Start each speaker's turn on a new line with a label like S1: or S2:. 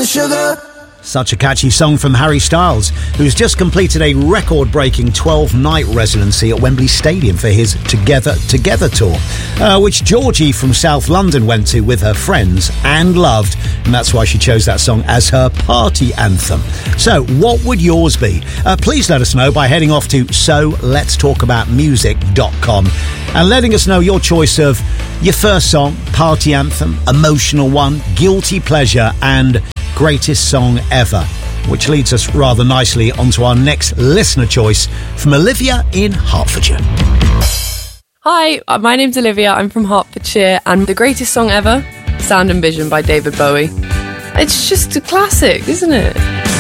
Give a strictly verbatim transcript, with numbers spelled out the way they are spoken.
S1: my sugar.
S2: Such a catchy song from Harry Styles, who's just completed a record-breaking twelve-night residency at Wembley Stadium for his Together Together tour, uh, which Georgie from South London went to with her friends and loved, and that's why she chose that song as her party anthem. So, what would yours be? Uh, please let us know by heading off to so lets talk about music dot com and letting us know your choice of your first song, party anthem, emotional one, guilty pleasure, and greatest song ever, which leads us rather nicely onto our next listener choice from Olivia in Hertfordshire.
S3: Hi, my name's Olivia, I'm from Hertfordshire, and the greatest song ever, Sound and Vision by David Bowie. It's just a classic, isn't it?